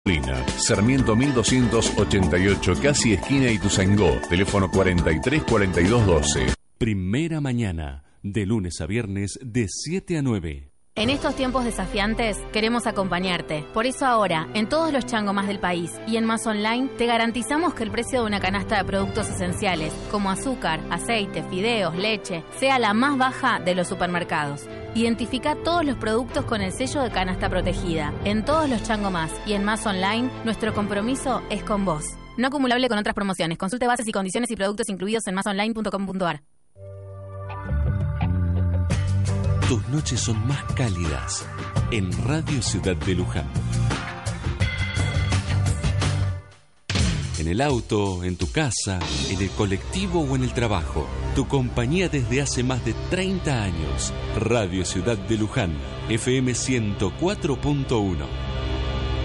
Sarmiento 1288, casi esquina Ituzaingó, teléfono 43 42 12. Primera mañana, de lunes a viernes, de 7 a 9. En estos tiempos desafiantes, queremos acompañarte. Por eso ahora, en todos los Chango Más del país y en Más Online, te garantizamos que el precio de una canasta de productos esenciales, como azúcar, aceite, fideos, leche, sea la más baja de los supermercados. Identifica todos los productos con el sello de canasta protegida. En todos los Chango Más y en Más Online, nuestro compromiso es con vos. No acumulable con otras promociones. Consulte bases y condiciones y productos incluidos en masonline.com.ar. Tus noches son más cálidas en Radio Ciudad de Luján. En el auto, en tu casa, en el colectivo o en el trabajo. Tu compañía desde hace más de 30 años. Radio Ciudad de Luján, FM 104.1.